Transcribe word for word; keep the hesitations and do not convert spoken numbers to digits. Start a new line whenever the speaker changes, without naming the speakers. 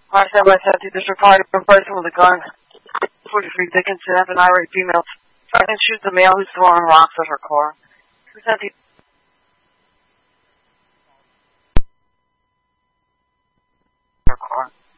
I said myself to this required a person with a gun. forty-three Dickinson, have an irate female. Trying to shoot the male who's throwing rocks at her car. Who sent the her car?